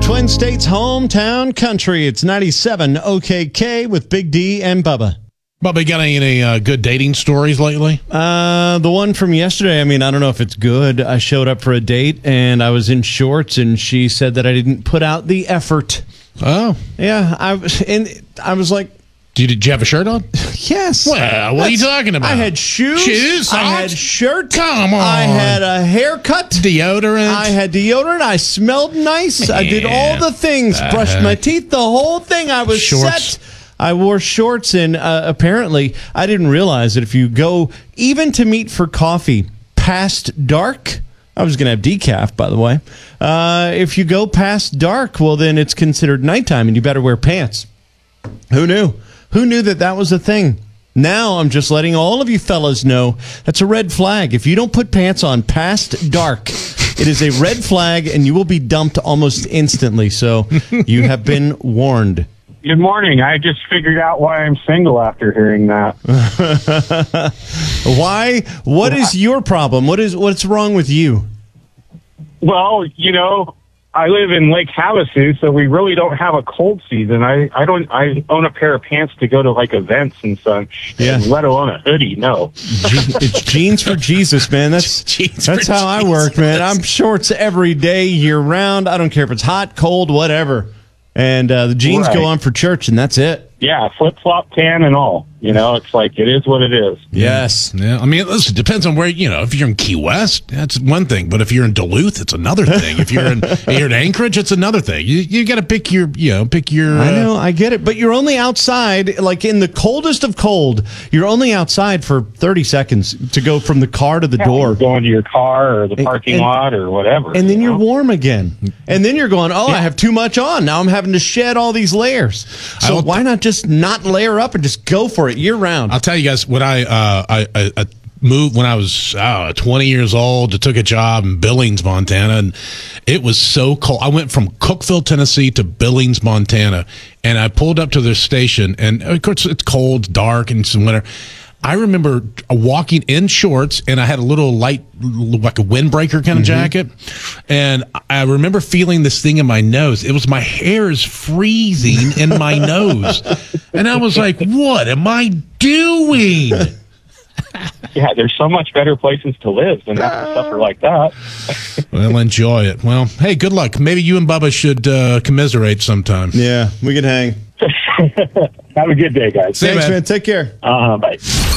Twin States hometown country. It's 97 OKK with Big D and Bubba. Bubba, got any good dating stories lately? The one from yesterday, I don't know if it's good. I showed up for a date, and I was in shorts, and she said that I didn't put out the effort. Oh. Yeah, I was like... Did you have a shirt on? Yes. Well, what are you talking about? I had shoes. Socks? I had shirt. Come on. I had a haircut. Deodorant. I had deodorant. I smelled nice. I did all the things. Brushed my teeth. The whole thing. I was set. I wore shorts, and apparently I didn't realize that if you go even to meet for coffee past dark, I was going to have decaf, by the way. If you go past dark, well, then it's considered nighttime, and you better wear pants. Who knew? Who knew that was a thing? Now I'm just letting all of you fellas know that's a red flag. If you don't put pants on past dark, it is a red flag, and you will be dumped almost instantly. So you have been warned. Good morning. I just figured out why I'm single after hearing that. Why? What is your problem? What's wrong with you? Well, I live in Lake Havasu, so we really don't have a cold season. I own a pair of pants to go to like events and such. Yeah. Let alone a hoodie. No. It's jeans for Jesus, man. That's how I work, man. I'm shorts every day, year round. I don't care if it's hot, cold, whatever. And the jeans go on for church, and that's it. Yeah, flip-flop, tan, and all. It's like, it is what it is. Yes. Yeah. Listen, it depends on where, if you're in Key West, that's one thing. But if you're in Duluth, it's another thing. If you're in Anchorage, it's another thing. You got to pick your. I know, I get it. But you're only outside, like in the coldest of cold, you're only outside for 30 seconds to go from the car to the door. You're going to your car or the parking lot or whatever. And then you're warm again. And then you're going, I have too much on. Now I'm having to shed all these layers. So why not just not layer up and just go for it year round? I'll tell you guys, when I moved when I was 20 years old, I took a job in Billings, Montana, and it was so cold. I went from Cookeville, Tennessee to Billings, Montana, and I pulled up to their station, and of course it's cold, dark, and it's winter. I remember walking in shorts, and I had a little light, like a windbreaker kind of jacket. And I remember feeling this thing in my nose. It was my hair is freezing in my nose. And I was like, what am I doing? Yeah, there's so much better places to live than have to suffer like that. Well, enjoy it. Well, hey, good luck. Maybe you and Bubba should commiserate sometime. Yeah, we can hang. Have a good day, guys. Thanks, man. Take care. Bye.